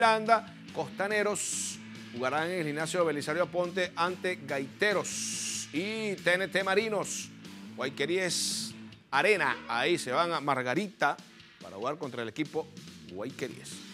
Miranda, Costaneros jugarán en el gimnasio Belisario Aponte ante Gaiteros y TNT Marinos. Guayqueríes Arena, ahí se van a Margarita para jugar contra el equipo Guayqueríes.